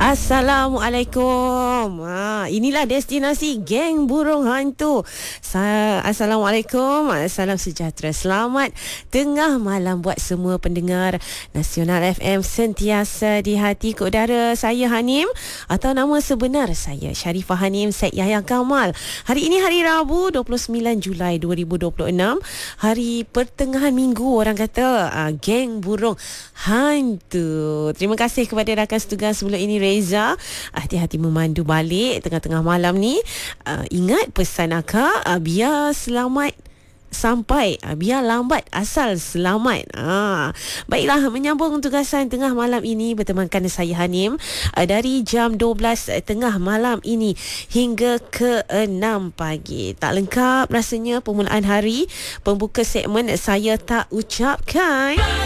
Assalamualaikum. Inilah destinasi geng burung hantu. Assalamualaikum. Salam sejahtera. Selamat tengah malam buat semua pendengar Nasional FM sentiasa di hati ke udara. Saya Hanim, atau nama sebenar saya Sharifah Hanim Syed Yahya Kamal. Hari ini hari Rabu 29 Julai 2026. Hari pertengahan minggu orang kata. Geng burung hantu. Terima kasih kepada rakan setugas sebelum ini, Reza. Hati-hati memandu balik tengah-tengah malam ni. Ingat pesan akak, biar selamat sampai, biar lambat asal selamat. Baiklah, menyambung tugasan tengah malam ini bertemankan saya Hanim dari jam 12 tengah malam ini hingga ke 6 pagi. Tak lengkap rasanya permulaan hari. Pembuka segmen saya tak ucapkan.